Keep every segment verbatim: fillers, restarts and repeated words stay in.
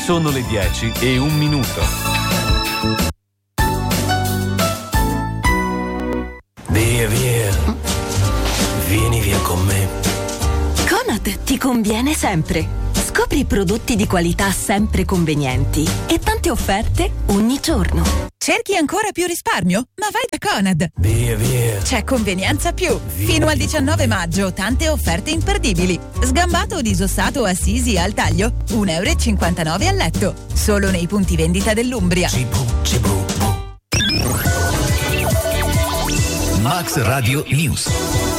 Sono le dieci e un minuto. Via, via. Vieni via con me. Conad ti conviene sempre. Scopri prodotti di qualità sempre convenienti e tante offerte ogni giorno. Cerchi ancora più risparmio? Ma vai da Conad! Via, via. C'è Convenienza Più. Fino al diciannove maggio, tante offerte imperdibili. Sgambato disossato Assisi al taglio, uno e cinquantanove euro al letto. Solo nei punti vendita dell'Umbria. Cibu, cibu, bu. Max Radio News.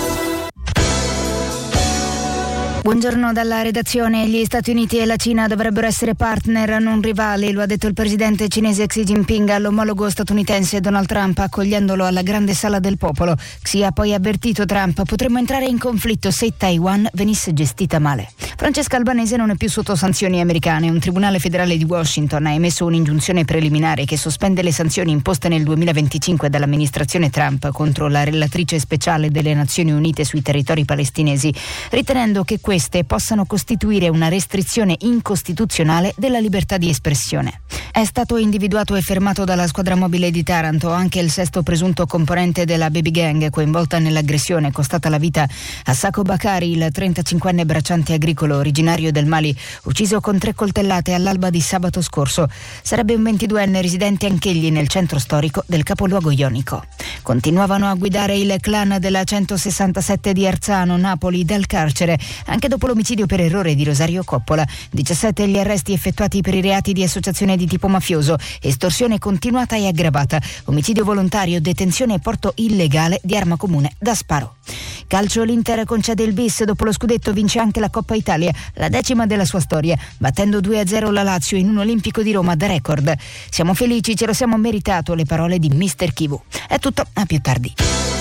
Buongiorno dalla redazione. Gli Stati Uniti e la Cina dovrebbero essere partner, non rivali, lo ha detto il presidente cinese Xi Jinping all'omologo statunitense Donald Trump accogliendolo alla grande sala del popolo. Xi ha poi avvertito Trump: potremmo entrare in conflitto se Taiwan venisse gestita male. Francesca Albanese non è più sotto sanzioni americane. Un tribunale federale di Washington ha emesso un'ingiunzione preliminare che sospende le sanzioni imposte nel duemilaventicinque dall'amministrazione Trump contro la relatrice speciale delle Nazioni Unite sui territori palestinesi, ritenendo che queste possano costituire una restrizione incostituzionale della libertà di espressione. È stato individuato e fermato dalla squadra mobile di Taranto anche il sesto presunto componente della baby gang coinvolta nell'aggressione costata la vita a Sako Bakari, il trentacinquenne bracciante agricolo originario del Mali, ucciso con tre coltellate all'alba di sabato scorso. Sarebbe un ventiduenne residente anch'egli nel centro storico del capoluogo ionico. Continuavano a guidare il clan della centosessantasette di Arzano, Napoli, dal carcere, anche dopo l'omicidio per errore di Rosario Coppola. diciassette gli arresti effettuati per i reati di associazione di tipo mafioso, estorsione continuata e aggravata, omicidio volontario, detenzione e porto illegale di arma comune da sparo. Calcio, l'Inter concede il bis, dopo lo scudetto vince anche la Coppa Italia, la decima della sua storia, battendo due a zero la Lazio in un Olimpico di Roma da record. Siamo felici, ce lo siamo meritato, le parole di mister Kivu. È tutto, a più tardi.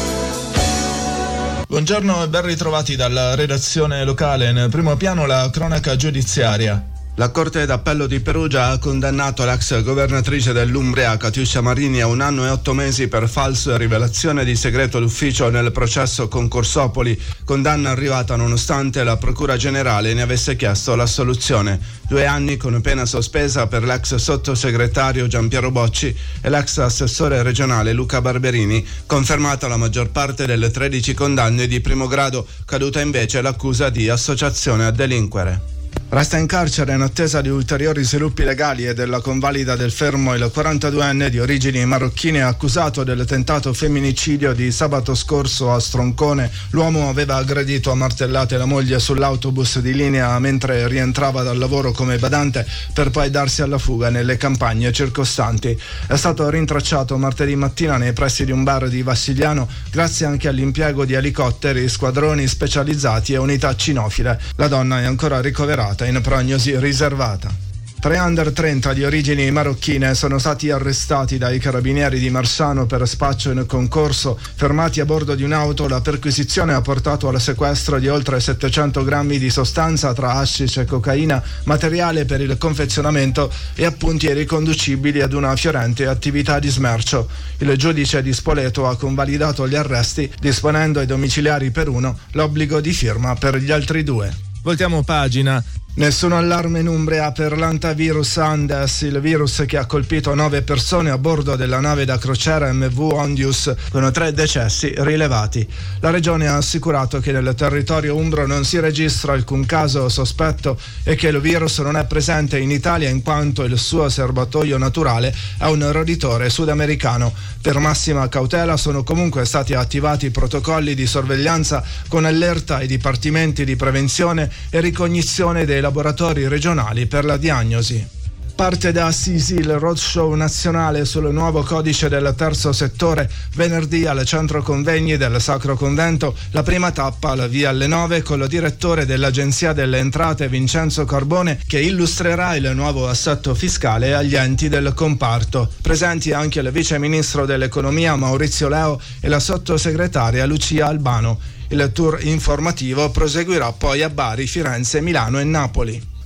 Buongiorno e ben ritrovati dalla redazione locale. Nel primo piano la cronaca giudiziaria. La Corte d'Appello di Perugia ha condannato l'ex governatrice dell'Umbria Catiuscia Marini a un anno e otto mesi per falsa rivelazione di segreto d'ufficio nel processo Concorsopoli, condanna arrivata nonostante la Procura Generale ne avesse chiesto l'assoluzione. Due anni con pena sospesa per l'ex sottosegretario Giampiero Bocci e l'ex assessore regionale Luca Barberini, confermata la maggior parte delle tredici condanne di primo grado, caduta invece l'accusa di associazione a delinquere. Resta in carcere in attesa di ulteriori sviluppi legali e della convalida del fermo il quarantaduenne di origini marocchine accusato del tentato femminicidio di sabato scorso a Stroncone. L'uomo aveva aggredito a martellate la moglie sull'autobus di linea mentre rientrava dal lavoro come badante, per poi darsi alla fuga nelle campagne circostanti. È stato rintracciato martedì mattina nei pressi di un bar di Vassigliano grazie anche all'impiego di elicotteri, squadroni specializzati e unità cinofile. La donna è ancora ricoverata in prognosi riservata. Tre under trenta di origini marocchine sono stati arrestati dai carabinieri di Marsano per spaccio in concorso. Fermati a bordo di un'auto, la perquisizione ha portato al sequestro di oltre settecento grammi di sostanza tra hashish e cocaina, materiale per il confezionamento e appunti riconducibili ad una fiorente attività di smercio. Il giudice di Spoleto ha convalidato gli arresti, disponendo ai domiciliari per uno l'obbligo di firma per gli altri due. Voltiamo pagina. Nessun allarme in Umbria per l'antivirus Andes, il virus che ha colpito nove persone a bordo della nave da crociera M V Ondius, con tre decessi rilevati. La regione ha assicurato che nel territorio umbro non si registra alcun caso sospetto e che il virus non è presente in Italia in quanto il suo serbatoio naturale è un roditore sudamericano. Per massima cautela sono comunque stati attivati protocolli di sorveglianza con allerta ai dipartimenti di prevenzione e ricognizione dei laboratori regionali per la diagnosi. Parte da Assisi il roadshow nazionale sul nuovo codice del terzo settore. Venerdì al centro convegni del Sacro Convento la prima tappa alla via alle nove con il direttore dell'Agenzia delle Entrate Vincenzo Carbone, che illustrerà il nuovo assetto fiscale agli enti del comparto. Presenti anche il vice ministro dell'economia Maurizio Leo e la sottosegretaria Lucia Albano. Il tour informativo proseguirà poi a Bari, Firenze, Milano e Napoli.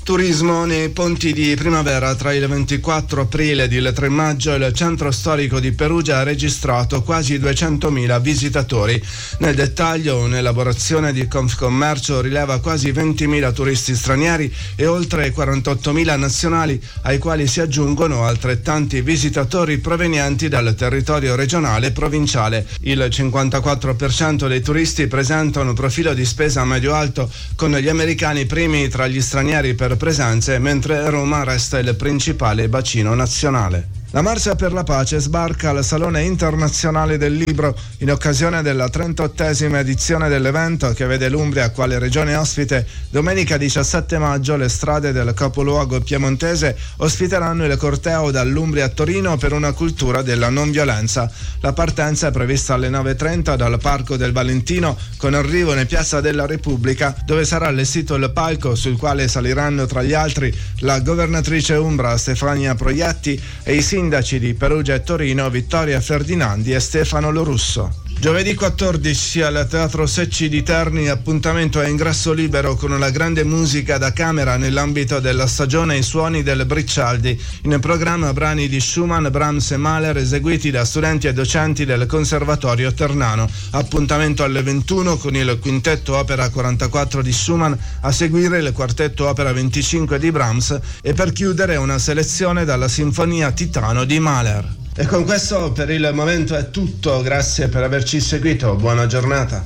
Turismo nei ponti di primavera. Tra il ventiquattro aprile ed il tre maggio il centro storico di Perugia ha registrato quasi duecentomila visitatori. Nel dettaglio, un'elaborazione di Confcommercio rileva quasi ventimila turisti stranieri e oltre quarantottomila nazionali, ai quali si aggiungono altrettanti visitatori provenienti dal territorio regionale e provinciale. Il cinquantaquattro per cento dei turisti presenta un profilo di spesa medio-alto, con gli americani primi tra gli stranieri per presenze, mentre Roma resta il principale bacino nazionale. La Marcia per la Pace sbarca al Salone Internazionale del Libro in occasione della trentottesima edizione dell'evento, che vede l'Umbria quale regione ospite. Domenica diciassette maggio le strade del capoluogo piemontese ospiteranno il corteo dall'Umbria a Torino per una cultura della non violenza. La partenza è prevista alle nove e trenta dal Parco del Valentino, con arrivo in Piazza della Repubblica, dove sarà allestito il palco sul quale saliranno tra gli altri la governatrice umbra Stefania Proietti e i sindaci di Perugia e Torino Vittoria Ferdinandi e Stefano Lorusso. Giovedì quattordici al Teatro Secci di Terni appuntamento a ingresso libero con la grande musica da camera nell'ambito della stagione I suoni del Briccialdi. In programma brani di Schumann, Brahms e Mahler eseguiti da studenti e docenti del Conservatorio Ternano. Appuntamento alle ventuno con il quintetto opera quarantaquattro di Schumann, a seguire il quartetto opera venticinque di Brahms e per chiudere una selezione dalla Sinfonia Titano di Mahler. E con questo per il momento è tutto, grazie per averci seguito, buona giornata.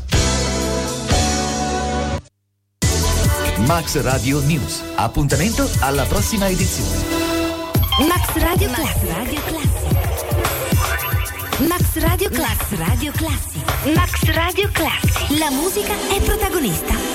Max Radio News, appuntamento alla prossima edizione. Max Radio Classic. Radio Classic. Max Radio Classic. Radio Classic. Max Radio Classic. La musica è protagonista.